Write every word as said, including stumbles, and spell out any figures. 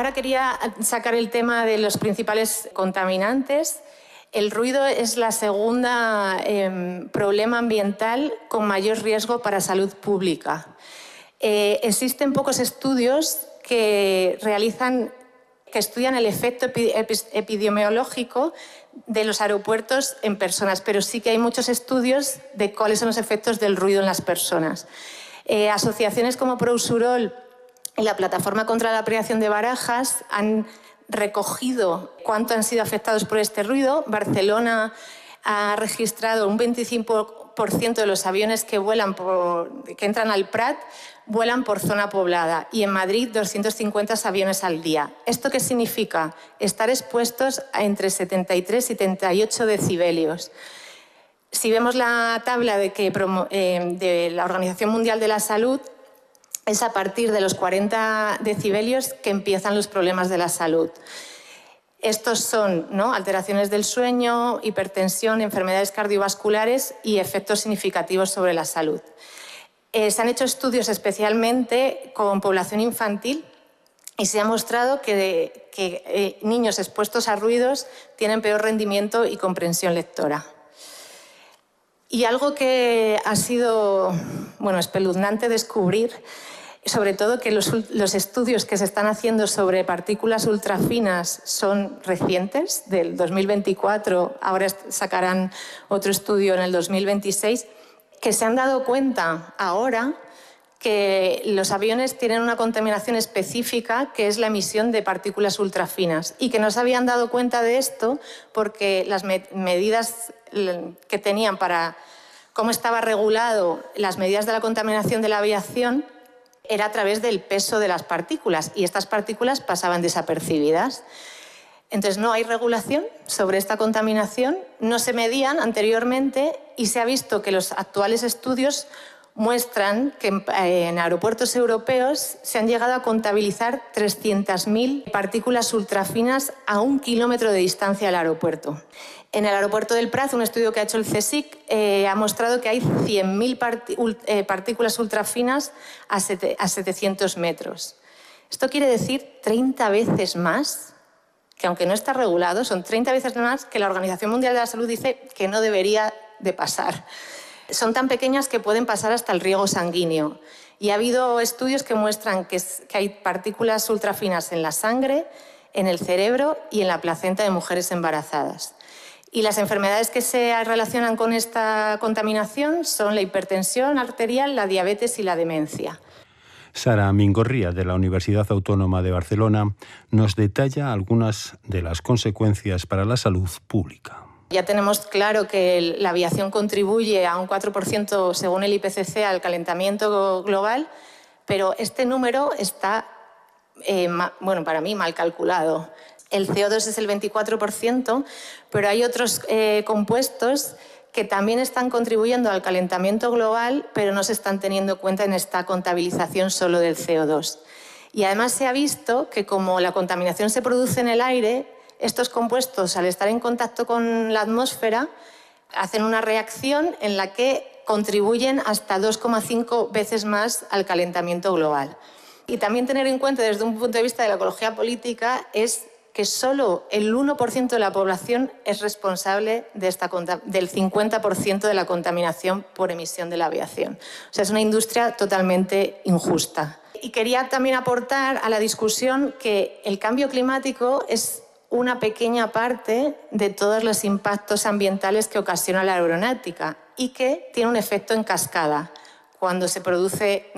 ahora quería sacar el tema de los principales contaminantes. El ruido es la segunda eh, problema ambiental con mayor riesgo para salud pública. Eh, existen pocos estudios que realizan, que estudian el efecto epi, epidemiológico de los aeropuertos en personas, pero sí que hay muchos estudios de cuáles son los efectos del ruido en las personas. Eh, asociaciones como Prousurol y la Plataforma contra la Privación de Barajas han recogido cuánto han sido afectados por este ruido. Barcelona ha registrado un veinticinco por ciento de los aviones que vuelan por, que entran al Prat vuelan por zona poblada, y en Madrid doscientos cincuenta aviones al día. ¿Esto qué significa? Estar expuestos a entre setenta y tres y setenta y ocho decibelios. Si vemos la tabla de, que, eh, de la Organización Mundial de la Salud, es a partir de los cuarenta decibelios que empiezan los problemas de la salud. Estos son, ¿no?, alteraciones del sueño, hipertensión, enfermedades cardiovasculares y efectos significativos sobre la salud. Eh, se han hecho estudios especialmente con población infantil y se ha mostrado que, que eh, niños expuestos a ruidos tienen peor rendimiento y comprensión lectora. Y algo que ha sido, bueno, espeluznante descubrir, sobre todo que los, los estudios que se están haciendo sobre partículas ultrafinas son recientes, del dos mil veinticuatro, ahora sacarán otro estudio en el dos mil veintiséis, que se han dado cuenta ahora que los aviones tienen una contaminación específica, que es la emisión de partículas ultrafinas, y que no se habían dado cuenta de esto porque las me medidas que tenían para cómo estaba regulado las medidas de la contaminación de la aviación era a través del peso de las partículas, y estas partículas pasaban desapercibidas. Entonces, no hay regulación sobre esta contaminación, no se medían anteriormente, y se ha visto que los actuales estudios muestran que en aeropuertos europeos se han llegado a contabilizar trescientas mil partículas ultrafinas a un kilómetro de distancia del aeropuerto. En el aeropuerto del Prat, un estudio que ha hecho el CSIC eh, ha mostrado que hay cien mil eh, partículas ultrafinas a, a setecientos metros. Esto quiere decir treinta veces más, que aunque no está regulado, son treinta veces más que la Organización Mundial de la Salud dice que no debería de pasar. Son tan pequeñas que pueden pasar hasta el riego sanguíneo. Y ha habido estudios que muestran que, es, que hay partículas ultrafinas en la sangre, en el cerebro y en la placenta de mujeres embarazadas. Y las enfermedades que se relacionan con esta contaminación son la hipertensión arterial, la diabetes y la demencia. Sara Mingorría, de la Universidad Autónoma de Barcelona, nos detalla algunas de las consecuencias para la salud pública. Ya tenemos claro que la aviación contribuye a un cuatro por ciento, según el I P C C, al calentamiento global, pero este número está, eh, bueno, para mí, mal calculado. El C O dos es el veinticuatro por ciento, pero hay otros eh, compuestos que también están contribuyendo al calentamiento global, pero no se están teniendo en cuenta en esta contabilización solo del C O dos. Y además se ha visto que como la contaminación se produce en el aire, estos compuestos, al estar en contacto con la atmósfera, hacen una reacción en la que contribuyen hasta dos coma cinco veces más al calentamiento global. Y también tener en cuenta desde un punto de vista de la ecología política es que solo el uno por ciento de la población es responsable de esta, del cincuenta por ciento de la contaminación por emisión de la aviación. O sea, es una industria totalmente injusta. Y quería también aportar a la discusión que el cambio climático es una pequeña parte de todos los impactos ambientales que ocasiona la aeronáutica y que tiene un efecto en cascada. Cuando se produce